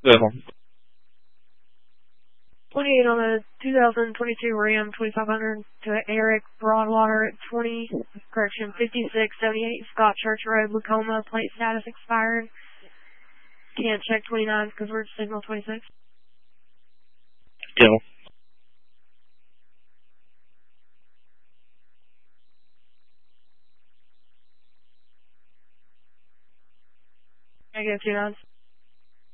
Still. 28 on the 2022 Ram 2500 to Eric Broadwater at 5678 Scott Church Road, Lacoma. Plate status expired. Can't check 29 because we're at signal 26. Still. Negative 29.